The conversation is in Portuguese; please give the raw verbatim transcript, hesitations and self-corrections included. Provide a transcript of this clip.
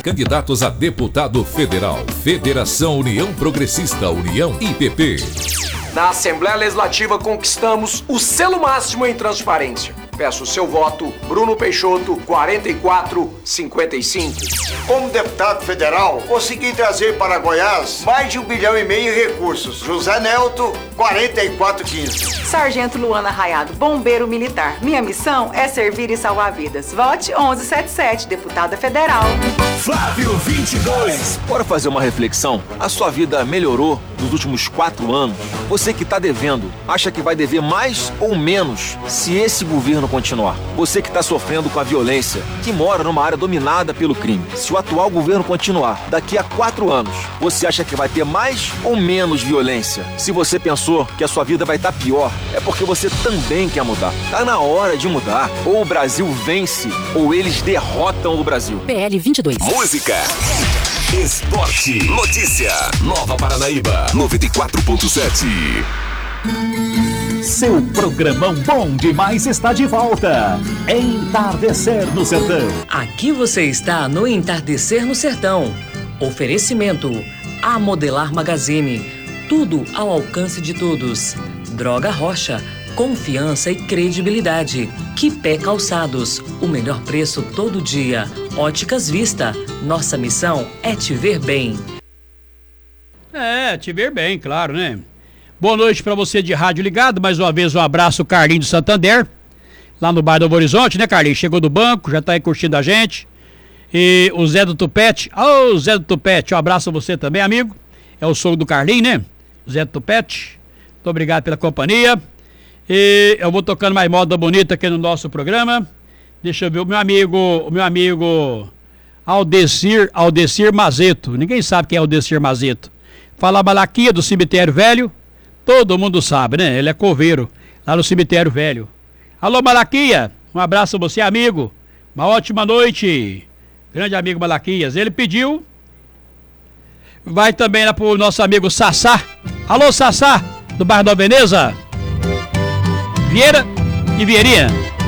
Candidatos a deputado federal. Federação União Progressista, União I P P. Na Assembleia Legislativa conquistamos o selo máximo em transparência. Peço o seu voto, Bruno Peixoto, quatro quatro cinco cinco. Como deputado federal, consegui trazer para Goiás mais de um bilhão e meio em recursos. José Nelto, quarenta e quatro quinze. Sargento Luana Raiado, bombeiro militar. Minha missão é servir e salvar vidas. Vote onze setenta e sete, deputada federal. Flávio vinte e dois. Bora fazer uma reflexão? A sua vida melhorou nos últimos quatro anos? Você que está devendo, acha que vai dever mais ou menos se esse governo continuar? Você que está sofrendo com a violência, que mora numa área dominada pelo crime, se o atual governo continuar, daqui a quatro anos, você acha que vai ter mais ou menos violência? Se você pensou que a sua vida vai estar pior, é porque você também quer mudar. Tá na hora de mudar. Ou o Brasil vence, ou eles derrotam o Brasil. P L vinte e dois. Música, esporte, notícia. Nova Paranaíba, noventa e quatro ponto sete. Seu programão bom demais está de volta. Entardecer no Sertão. Aqui você está no Entardecer no Sertão. Oferecimento A Modelar Magazine. Tudo ao alcance de todos. Droga Rocha. Confiança e credibilidade. Quipé Calçados. O melhor preço todo dia. Óticas Vista. Nossa missão é te ver bem. É, te ver bem, claro, né? Boa noite para você de rádio ligado. Mais uma vez um abraço, Carlinhos do Santander, lá no bairro do Novo Horizonte, né, Carlinhos? Chegou do banco, já tá aí curtindo a gente. E o Zé do Tupete. Ô, oh, Zé do Tupete, um abraço a você também, amigo. É o sogro do Carlinhos, né? Zé do Tupete. Muito obrigado pela companhia. E eu vou tocando mais moda bonita aqui no nosso programa. Deixa eu ver, o meu amigo, o meu amigo Aldecir, Aldecir Mazeto. Ninguém sabe quem é Aldecir Mazeto. Fala Malaquia do Cemitério Velho. Todo mundo sabe, né? Ele é coveiro lá no Cemitério Velho. Alô, Malaquia, um abraço a você, amigo. Uma ótima noite. Grande amigo Malaquias. Ele pediu. Vai também lá pro nosso amigo Sassá. Alô, Sassá, do bairro da Veneza. Vieira e Vieirinha.